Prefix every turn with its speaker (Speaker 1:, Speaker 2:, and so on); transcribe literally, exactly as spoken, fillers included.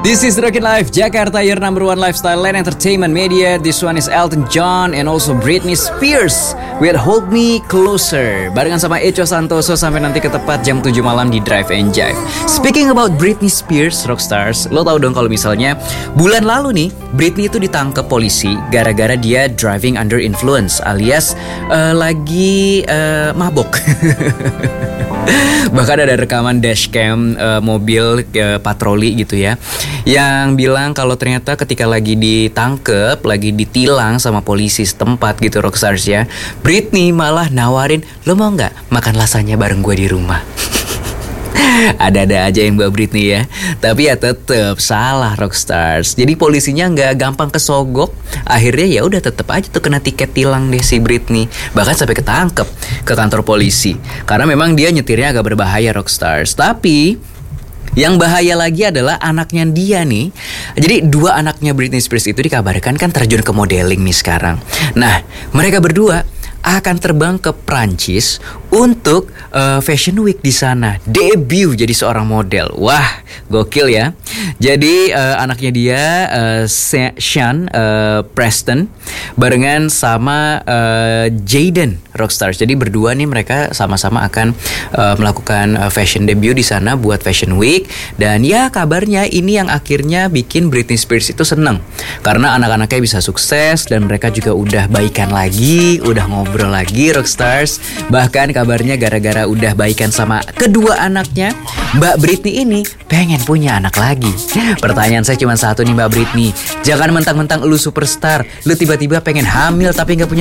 Speaker 1: This is Rockin' Life, Jakarta, your number one lifestyle and entertainment media. This one is Elton John and also Britney Spears with Hold Me Closer. Barengan sama Echo Santoso sampai nanti ke tepat jam tujuh malam di Drive and Jive. Speaking about Britney Spears, Rockstars, lo tau dong kalau misalnya bulan lalu nih Britney itu ditangkap polisi gara-gara dia driving under influence alias uh, lagi uh, mabok. Bahkan ada rekaman dashcam uh, mobil uh, patroli gitu ya, yang bilang kalau ternyata ketika lagi ditangkep, lagi ditilang sama polisi setempat gitu Rockstars ya, Britney malah nawarin, lo mau nggak makan lasagna bareng gue di rumah. Ada-ada aja yang Mbak Britney ya. Tapi ya tetep salah Rockstars. Jadi polisinya nggak gampang kesogok. Akhirnya ya udah tetep aja tuh kena tiket tilang deh si Britney. Bahkan sampai ketangkep ke kantor polisi. Karena memang dia nyetirnya agak berbahaya Rockstars. Tapi yang bahaya lagi adalah anaknya dia nih. Jadi dua anaknya Britney Spears itu dikabarkan kan terjun ke modeling nih sekarang. Nah, mereka berdua akan terbang ke Prancis untuk uh, Fashion Week di sana, debut jadi seorang model. Wah, gokil ya. Jadi uh, anaknya dia uh, Sean uh, Preston barengan sama uh, Jaden Rockstars. Jadi berdua nih mereka sama-sama akan uh, melakukan uh, fashion debut di sana buat Fashion Week. Dan ya kabarnya ini yang akhirnya bikin Britney Spears itu seneng karena anak-anaknya bisa sukses dan mereka juga udah baikan lagi, udah ngobrol lagi Rockstars. Bahkan kabarnya gara-gara udah baikan sama kedua anaknya, Mbak Britney ini pengen punya anak lagi. Pertanyaan saya cuma satu nih Mbak Britney, jangan mentang-mentang lu superstar, lu tiba-tiba pengen hamil tapi gak punya